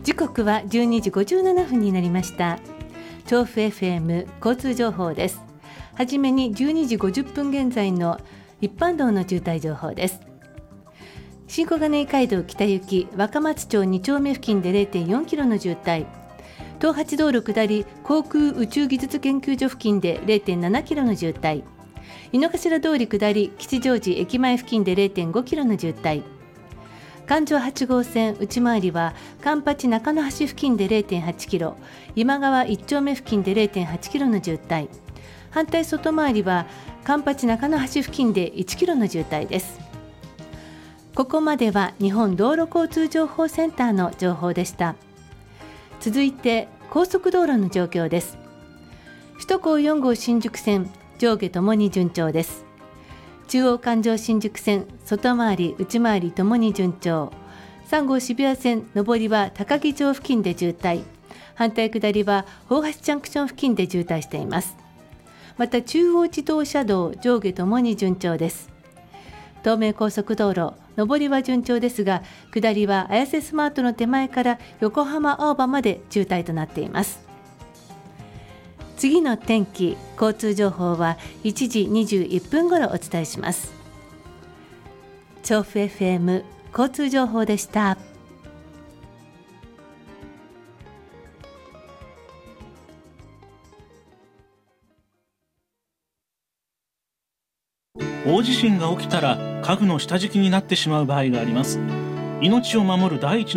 時刻は12時57分になりました。調布 FM 交通情報です。はじめに12時50分現在の一般道の渋滞情報です。新小金井街道北行き若松町2丁目付近で 0.4 キロの渋滞、東八道路下り航空宇宙技術研究所付近で 0.7 キロの渋滞、井の頭通り下り吉祥寺駅前付近で 0.5 キロの渋滞、環状8号線内回りは環八中野橋付近で 0.8 キロ、今川1丁目付近で 0.8 キロの渋滞、反対外回りは環八中野橋付近で1キロの渋滞です。ここまでは日本道路交通情報センターの情報でした。続いて高速道路の状況です。首都高4号新宿線上下ともに順調です。中央環状新宿線外回り内回りともに順調。3号渋谷線上りは高木町付近で渋滞、反対下りは大橋ジャンクション付近で渋滞しています。また中央自動車道上下ともに順調です。東名高速道路上りは順調ですが、下りは綾瀬スマートの手前から横浜青葉まで渋滞となっています。次の天気交通情報は1時21分ごろお伝えします。調布 FM 交通情報でした。 大地震が起きたら家具の下敷きになってしまう場合があります。命を守る第一